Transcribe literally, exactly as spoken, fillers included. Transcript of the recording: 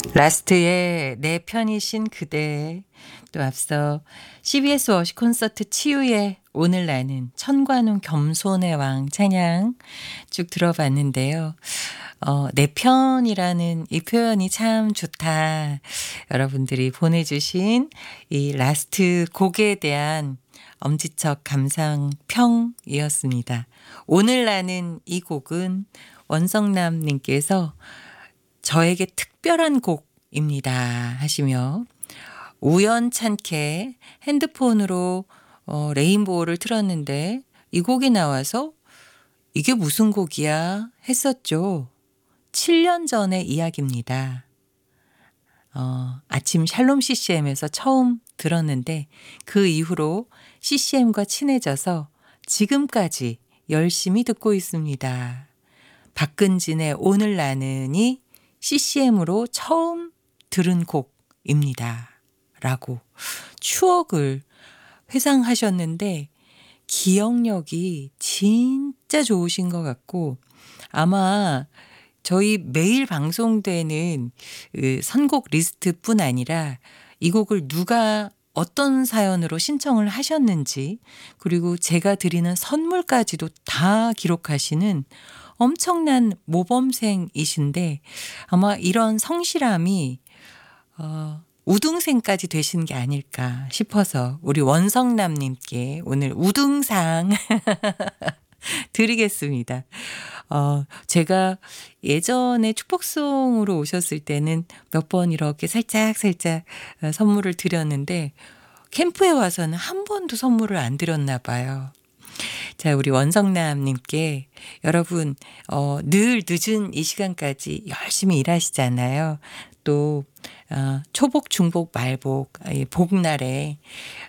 라스트의 내 편이신 그대, 또 앞서 씨비에스 워시 콘서트 치유의 오늘 나는, 천관웅 겸손의 왕 찬양 쭉 들어봤는데요. 어, 내 편이라는 이 표현이 참 좋다. 여러분들이 보내주신 이 라스트 곡에 대한 엄지척 감상평이었습니다. 오늘 나는 이 곡은 원성남님께서 저에게 특별한 곡입니다 하시며, 우연찮게 핸드폰으로 어, 레인보우를 틀었는데 이 곡이 나와서 이게 무슨 곡이야 했었죠. 칠 년 전의 이야기입니다. 어, 아침 샬롬 씨씨엠에서 처음 들었는데 그 이후로 씨씨엠과 친해져서 지금까지 열심히 듣고 있습니다. 박근진의 오늘 나는이 씨씨엠으로 처음 들은 곡입니다 라고 추억을 회상하셨는데, 기억력이 진짜 좋으신 것 같고, 아마 저희 매일 방송되는 그 선곡 리스트뿐 아니라 이 곡을 누가 어떤 사연으로 신청을 하셨는지, 그리고 제가 드리는 선물까지도 다 기록하시는 엄청난 모범생이신데, 아마 이런 성실함이 어, 우등생까지 되신 게 아닐까 싶어서 우리 원성남님께 오늘 우등상 드리겠습니다. 어, 제가 예전에 축복송으로 오셨을 때는 몇 번 이렇게 살짝 살짝 선물을 드렸는데, 캠프에 와서는 한 번도 선물을 안 드렸나 봐요. 자, 우리 원성남님께, 여러분 어, 늘 늦은 이 시간까지 열심히 일하시잖아요. 또 어, 초복, 중복, 말복, 이 복날에